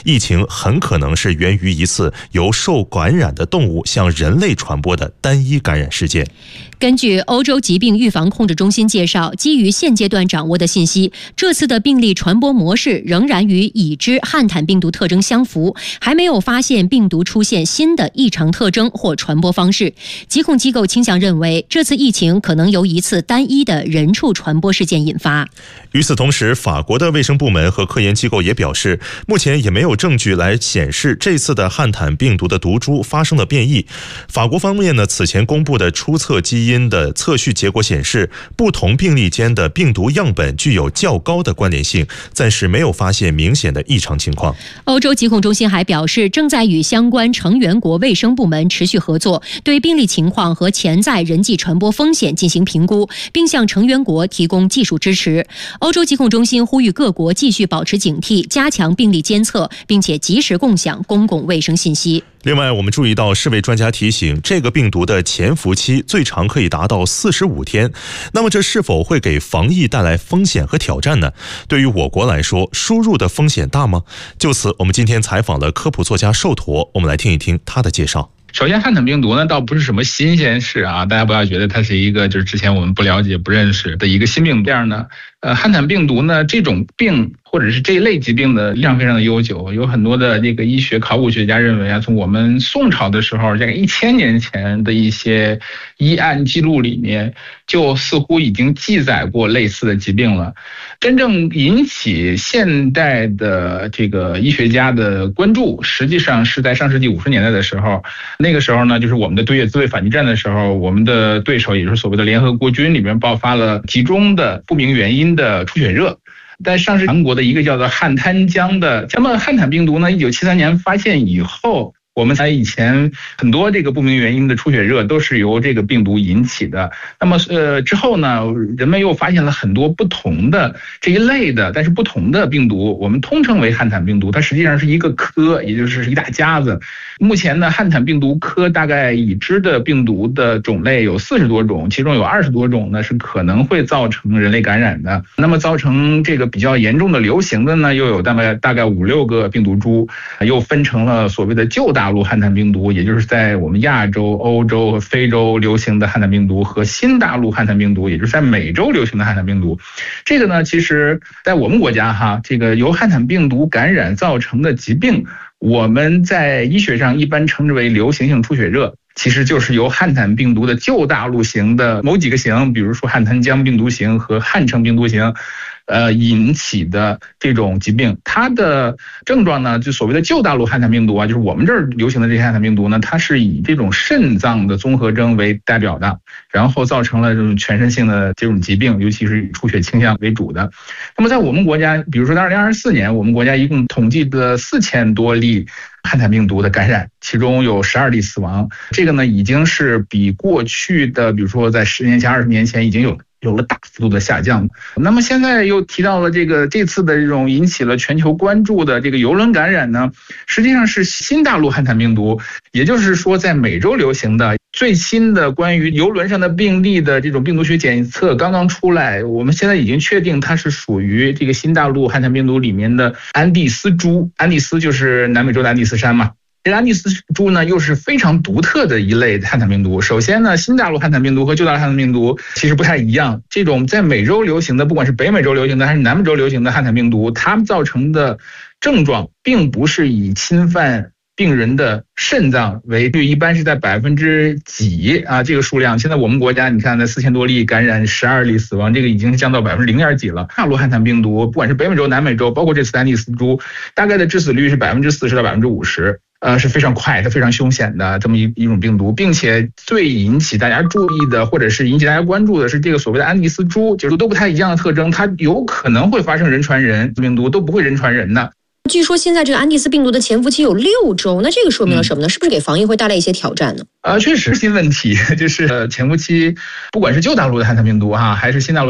疫情很可能是源于一次由受感染的动物向人类传播的单一感染事件。 根据欧洲疾病预防控制中心介绍，基于现阶段掌握的信息，这次的病例传播模式仍然与已知汉坦病毒特征相符，还没有发现病毒出现新的异常特征或传播方式。疾控机构倾向认为，这次疫情可能由一次单一的人畜传播事件引发。 与此同时，法国的卫生部门和科研机构也表示，目前也没有证据来显示这次的汉坦病毒的毒株发生了变异。法国方面呢，此前公布的初测基因的测序结果显示，不同病例间的病毒样本具有较高的关联性，暂时没有发现明显的异常情况。 欧洲疾控中心还表示，正在与相关成员国卫生部门持续合作，对病例情况和潜在人际传播风险进行评估，并向成员国提供技术支持。欧洲疾控中心呼吁各国继续保持警惕，加强病例监测，并且及时共享公共卫生信息。 另外，我们注意到世卫专家提醒，这个病毒的潜伏期最长可以达到45天。那么这是否会给防疫带来风险和挑战呢？对于我国来说，输入的风险大吗？就此，我们今天采访了科普作家寿驼，我们来听一听他的介绍。 首先，汉坦病毒呢，倒不是什么新鲜事啊，大家不要觉得它是一个就是之前我们不了解、不认识的一个新病。这样呢，汉坦病毒呢，这种病或者是这一类疾病的历史非常的悠久，有很多的这个医学考古学家认为啊，从我们宋朝的时候，这个1000年前的一些医案记录里面，就似乎已经记载过类似的疾病了。真正引起现代的这个医学家的关注，实际上是在上世纪50年代的时候。那个时候呢，就是我们的对越自卫反击战的时候，我们的对手也就是所谓的联合国军里面爆发了集中的不明原因的出血热。在上世纪韩国的一个叫做汉滩江的，那么汉坦病毒呢，1973年发现以后，我们以前很多这个不明原因的出血热都是由这个病毒引起的。那么之后呢，人们又发现了很多不同的这一类的，但是不同的病毒，我们通称为汉坦病毒，它实际上是一个科，也就是一大家子。目前呢，汉坦病毒科大概已知的病毒的种类有40多种，其中有20多种呢是可能会造成人类感染的。那么造成这个比较严重的流行的呢，又有大概5-6个病毒株，又分成了所谓的旧大陆汉坦病毒，也就是在我们亚洲、欧洲和非洲流行的汉坦病毒，和新大陆汉坦病毒，也就是在美洲流行的汉坦病毒。这个呢，其实在我们国家这个由汉坦病毒感染造成的疾病，我们在医学上一般称之为流行性出血热，其实就是由汉坦病毒的旧大陆型的某几个型，比如说汉滩江病毒型和汉城病毒型引起的这种疾病。它的症状呢，就所谓的旧大陆汉坦病毒啊，就是我们这儿流行的这些汉坦病毒呢，它是以这种肾脏的综合征为代表的，然后造成了这种全身性的这种疾病，尤其是以出血倾向为主的。那么在我们国家，比如说在2024年，我们国家一共统计的4000多例汉坦病毒的感染，其中有12例死亡。这个呢，已经是比过去的，比如说在10年前、20年前已经有了大幅度的下降。那么现在又提到了这次的这种引起了全球关注的这个邮轮感染呢，实际上是新大陆汉坦病毒，也就是说在美洲流行的。最新的关于邮轮上的病例的这种病毒学检测刚刚出来，我们现在已经确定它是属于这个新大陆汉坦病毒里面的安第斯株。安第斯就是南美洲的安第斯山嘛。这个安第斯株呢，又是非常独特的一类汉坦病毒。首先呢，新大陆汉坦病毒和旧大陆汉坦病毒其实不太一样。这种在美洲流行的，不管是北美洲流行的还是南美洲流行的汉坦病毒，它们造成的症状并不是以侵犯病人的肾脏为率，一般是在几啊这个数量。现在我们国家你看，在4000多例感染，12例死亡，这个已经降到0.几了。大陆汉坦病毒，不管是北美洲、南美洲，包括这次安第斯株，大概的致死率是40%到50%。是非常快的、非常凶险的这么一种病毒，并且最引起大家注意的，或者是引起大家关注的是这个所谓的安第斯株，就是都不太一样的特征，它有可能会发生人传人，病毒都不会人传人的。 据说现在这个安第斯病毒的潜伏期有6周，那这个说明了什么呢？是不是给防疫会带来一些挑战呢？ 确实是新问题，就是潜伏期，不管是旧大陆的汉坦病毒还是新大陆